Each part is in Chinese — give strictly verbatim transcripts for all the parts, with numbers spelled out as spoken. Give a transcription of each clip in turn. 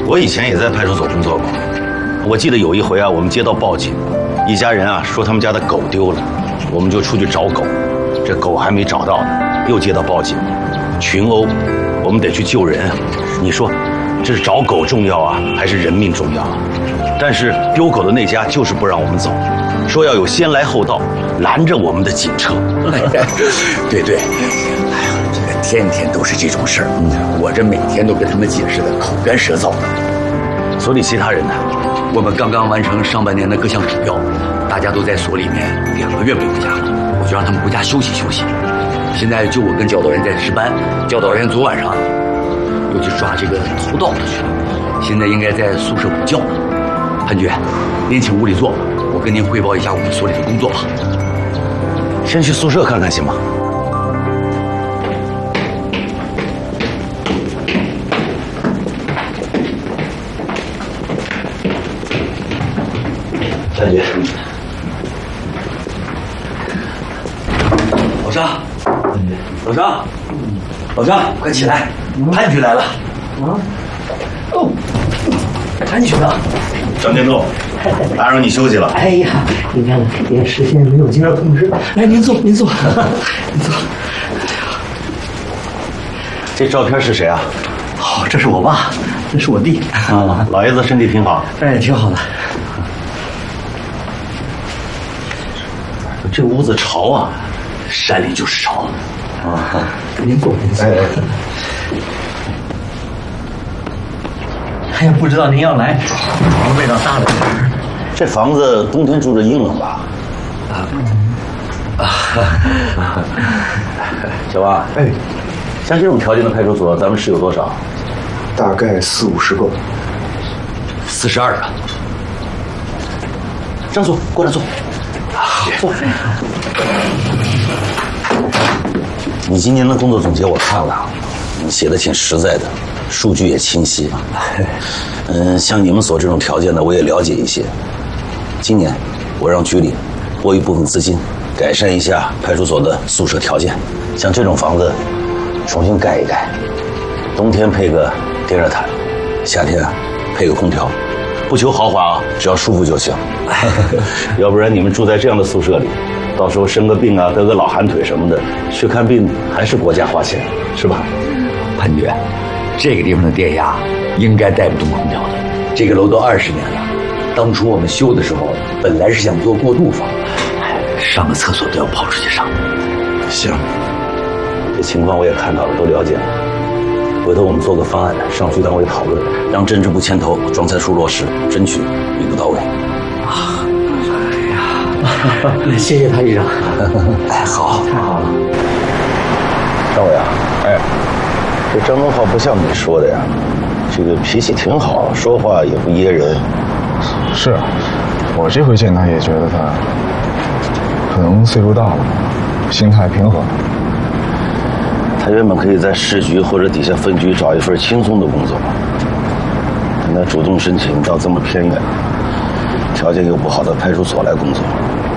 我以前也在派出所工作过，我记得有一回啊，我们接到报警，一家人啊说他们家的狗丢了，我们就出去找狗，这狗还没找到呢，又接到报警，群殴，我们得去救人。你说，这是找狗重要啊，还是人命重要啊？但是丢狗的那家就是不让我们走，说要有先来后到，拦着我们的警车。 对对，哎呀，这个天天都是这种事儿，我这每天都跟他们解释的口干舌燥的。 所里其他人呢？ 我们刚刚完成上半年的各项指标，大家都在所里面两个月没回家了，我就让他们回家休息休息。现在就我跟教导员在值班，教导员昨晚上又去抓这个偷盗的去了，现在应该在宿舍补觉。潘局，您请屋里坐，我跟您汇报一下我们所里的工作吧。 先去宿舍看看行吗？潘局， 老张，老张，老张，快起来，潘局来了。 啊，哦，潘局啊。 张天栋，打扰你休息了。 哎呀，您看连时间没有经过通知。来，您坐，您坐，您坐。 这照片是谁啊？ 哦，这是我爸，这是我弟。 啊，老爷子身体挺好。 哎，挺好的。 这屋子潮啊，山里就是潮。 啊，您坐，您坐。哎呀，不知道您要来，房子味道大了点。 这房子冬天住着阴冷吧？啊，小王，哎，像这种条件的派出所，咱们室友多少？ 大概四五十个。 四十二个。 张总，过来坐。坐。你今年的工作总结我看了，你写的挺实在的。数据也清晰，嗯，像你们所这种条件的，我也了解一些。今年我让局里拨一部分资金，改善一下派出所的宿舍条件，像这种房子重新盖一盖，冬天配个电热毯，夏天啊配个空调，不求豪华啊，只要舒服就行。要不然你们住在这样的宿舍里，到时候生个病啊，得个老寒腿什么的，去看病还是国家花钱，是吧？ 潘局，这个地方的电压应该带不动空调的。这个楼都二十年了，当初我们修的时候，本来是想做过渡房，上个厕所都要跑出去上。 行，这情况我也看到了，都了解了。回头我们做个方案，上区党委讨论，让政治部牵头，装才处落实，争取一步到位。 啊，哎呀，谢谢潘局长。 哎，好， 太好了。 张伟啊，哎。这张东浩不像你说的呀，这个脾气挺好，说话也不噎人。 是，我这回见他也觉得他可能岁数大了，心态平和。 他原本可以在市局或者底下分局找一份轻松的工作，但他主动申请到这么偏远、条件又不好的派出所来工作，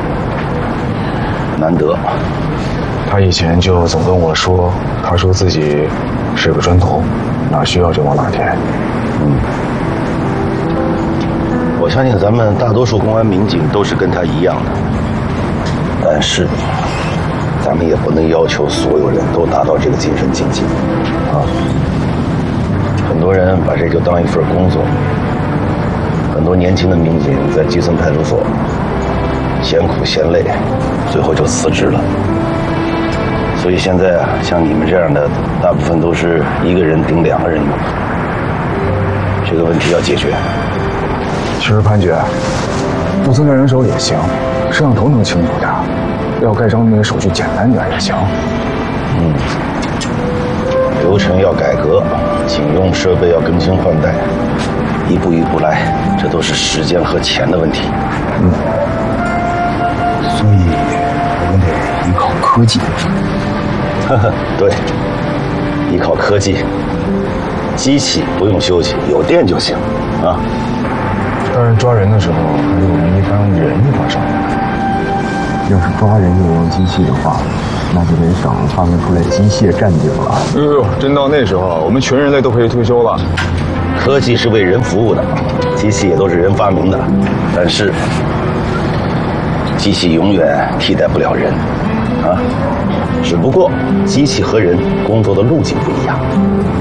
难得。 他以前就总跟我说，他说自己是个砖头，哪需要就往哪填。 嗯，我相信咱们大多数公安民警都是跟他一样的，但是咱们也不能要求所有人都达到这个精神境界啊。很多人把这就当一份工作，很多年轻的民警在基层派出所嫌苦嫌累，最后就辞职了。所以现在啊，像你们这样的，大部分都是一个人顶两个人用。这个问题要解决。 其实潘局，不增加人手也行，摄像头能清楚点，要盖章那些手续简单点也行。 嗯，流程要改革，警用设备要更新换代，一步一步来，这都是时间和钱的问题。 嗯，所以我们得依靠科技。 呵呵，对，依靠科技，机器不用休息，有电就行啊。 但是抓人的时候还得有人一帮人一块上来。要是抓人又用机器的话，那就得省发明出来机械战警了。哎呦，真到那时候，我们全人类都可以退休了， 科技是为人服务的，机器也都是人发明的，但是机器永远替代不了人，啊，只不过机器和人工作的路径不一样。